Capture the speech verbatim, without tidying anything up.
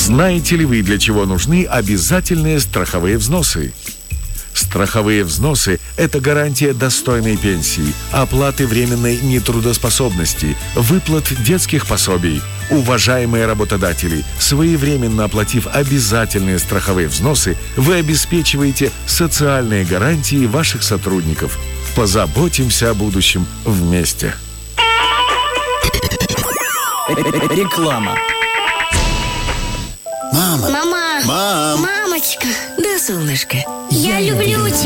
Знаете ли вы, для чего нужны обязательные страховые взносы? Страховые взносы – это гарантия достойной пенсии, оплаты временной нетрудоспособности, выплат детских пособий. Уважаемые работодатели, своевременно оплатив обязательные страховые взносы, вы обеспечиваете социальные гарантии ваших сотрудников. Позаботимся о будущем вместе. Реклама. Мама. Мама. Мам. Мамочка. Да, солнышко. Я люблю тебя.